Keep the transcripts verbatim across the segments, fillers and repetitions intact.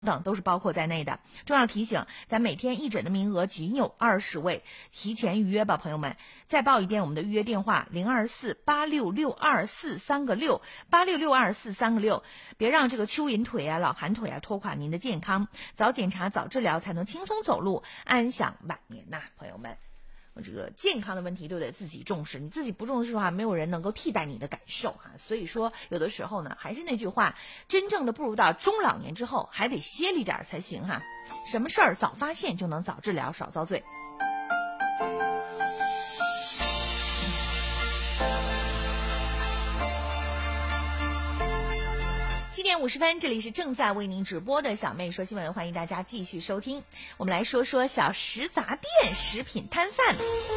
等都是包括在内的。重要提醒，咱每天义诊的名额仅有二十位，提前预约吧，朋友们。再报一遍我们的预约电话：零二四八六六二四三个六八六六二四三个六。别让这个蚯蚓腿啊、老寒腿啊拖垮您的健康，早检查早治疗，才能轻松走路，安享晚年呐、啊，朋友们。这个健康的问题都得自己重视，你自己不重视的话，没有人能够替代你的感受哈。所以说，有的时候呢，还是那句话，真正的步入到中老年之后，还得歇力点才行哈。什么事儿早发现就能早治疗，少遭罪。七点五十分，这里是正在为您直播的小妹说新闻，欢迎大家继续收听。我们来说说小食杂店、食品摊贩。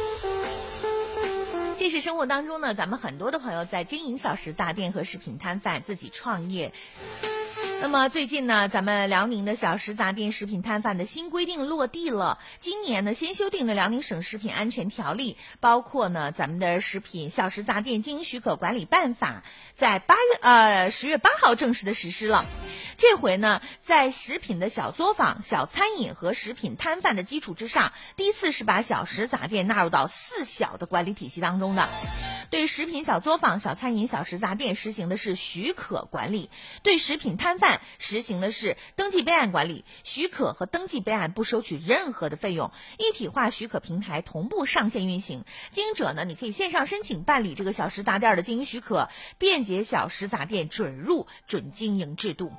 现实生活当中呢，咱们很多的朋友在经营小食杂店和食品摊贩，自己创业。那么最近呢，咱们辽宁的小食杂店、食品摊贩的新规定落地了。今年呢，新修订的辽宁省食品安全条例，包括呢咱们的食品小食杂店经营许可管理办法，在八月呃十月八号正式的实施了。这回呢，在食品的小作坊、小餐饮和食品摊贩的基础之上，第一次是把小食杂店纳入到四小的管理体系当中的。对食品小作坊、小餐饮、小食杂店实行的是许可管理，对食品摊贩实行的是登记备案管理，许可和登记备案不收取任何的费用，一体化许可平台同步上线运行。经营者呢，你可以线上申请办理这个小食杂店的经营许可，便捷小食杂店准入准经营制度。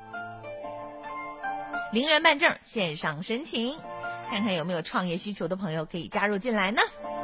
零元办证，线上申请，看看有没有创业需求的朋友可以加入进来呢。